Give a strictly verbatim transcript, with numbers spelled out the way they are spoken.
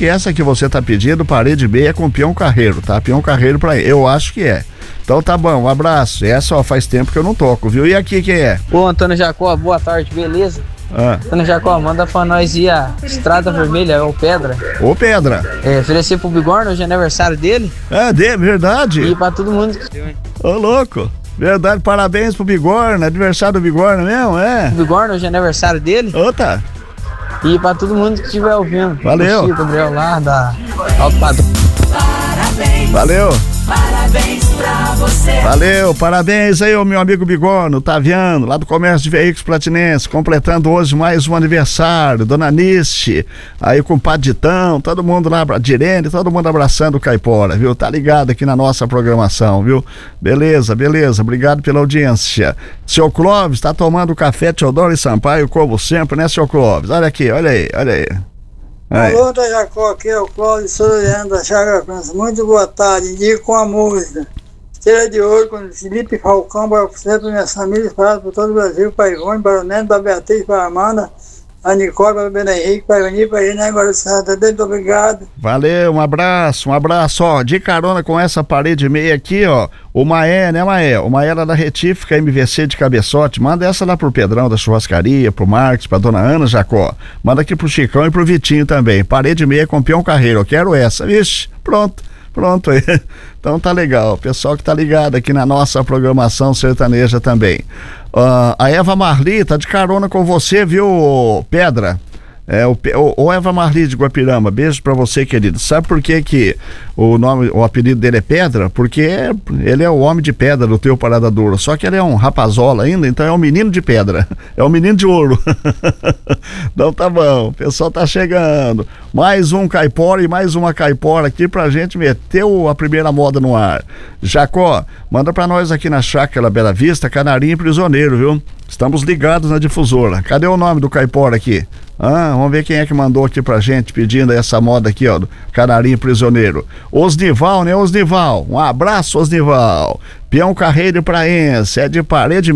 que essa que você tá pedindo, parede meia, é com peão carreiro, tá? Peão carreiro pra ele. Eu acho que é. Então tá bom, um abraço. Essa, ó, faz tempo que eu não toco, viu? E aqui quem é? Ô, Antônio Jacó, boa tarde, beleza? Ah. Antônio Jacó, manda pra nós ir a Estrada Vermelha, ou Pedra. Ô, Pedra. É, oferecer pro Bigorna, hoje é aniversário dele. É, de verdade. E pra todo mundo. Ô, louco. Verdade, parabéns pro Bigorna, aniversário do Bigorna mesmo, é? O Bigorna, hoje é aniversário dele. Outra. E pra todo mundo que estiver ouvindo. Valeu. O Chico, Gabriel lá, da Alto Padrão. Parabéns. Valeu. Parabéns pra você. Valeu, parabéns aí ao meu amigo Bigorna, Taviano, lá do Comércio de Veículos Platinense, completando hoje mais um aniversário, Dona Nice, aí com o Paditão, todo mundo lá, Direne, todo mundo abraçando o Caipora, viu? Tá ligado aqui na nossa programação, viu? Beleza, beleza, obrigado pela audiência. Seu Clóvis, tá tomando café Teodoro e Sampaio, como sempre, né, seu Clóvis? Olha aqui, olha aí, olha aí. Aí. Alô, da Jacó, aqui é o Cláudio Soriano da Chaga França. Muito boa tarde, indico com a música Estrela de Ouro, com Felipe Falcão, para você, para minhas famílias, para todo o Brasil, para Ivone, para o Neto, para a Beatriz, para a Amanda, a Nicole, para o Ben Henrique, para a Ivani, para a Gina, agora o Serra, muito obrigado. Valeu, um abraço, um abraço, ó, de carona com essa parede meia aqui, ó, o Maé, né, Maé? O Maé lá da Retífica M V C de Cabeçote, manda essa lá pro Pedrão da churrascaria, pro Marcos, pra Dona Ana Jacó, manda aqui pro Chicão e pro Vitinho também, parede meia com peão carreiro, eu quero essa, vixe, pronto. Pronto aí, então tá legal, pessoal que tá ligado aqui na nossa programação sertaneja também. Uh, a Eva Marli tá de carona com você, viu, Pedra? É, o, o, o Eva Marli de Guapirama, beijo pra você, querido. Sabe por que que o nome, o apelido dele é Pedra? Porque ele é o homem de pedra do teu Parada Dura, só que ele é um rapazola ainda, então é um menino de pedra, é um menino de ouro. Então tá bom, o pessoal tá chegando, mais um caipora e mais uma caipora aqui pra gente meter o, a primeira moda no ar. Jacó, manda pra nós aqui na Chácara Bela Vista, Canarinho Prisioneiro, viu? Estamos ligados na difusora. Cadê o nome do caipora aqui? Ah, vamos ver quem é que mandou aqui pra gente pedindo essa moda aqui, ó, do Canarinho Prisioneiro. Osnival, né, Osnival? Um abraço, Osnival. Peão Carreiro Praense, é de parede